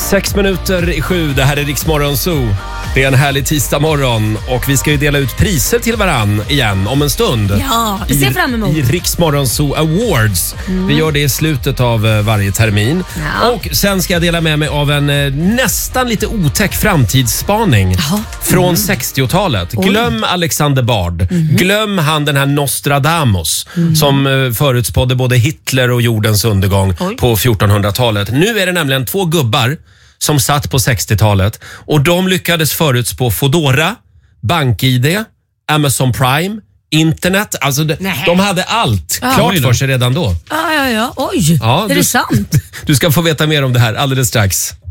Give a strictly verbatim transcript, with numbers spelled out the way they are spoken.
Sex minuter i sju, det här är Rix Morgon Zoo. Det är en härlig tisdag morgon och vi ska ju dela ut priser till varann igen om en stund. Ja, det ser jag fram emot. I Rix Morgon Zoo Awards. Mm. Vi gör det i slutet av varje termin. Ja. Och sen ska jag dela med mig av en eh, nästan lite otäck framtidsspaning. Jaha. Från mm. sextiotalet. Glöm Alexander Bard. Mm. Glöm han den här Nostradamus mm. som eh, förutspådde både Hitler och jordens undergång Oj. på fjortonhundratalet. Nu är det nämligen två gubbar som satt på sextiotalet och de lyckades förutspå Fodora, BankI D, Amazon Prime, internet. Alltså de, de hade allt ja, klart för sig redan då. Ja, ja, ja. Oj, ja, är du, det sant? Du ska få veta mer om det här alldeles strax.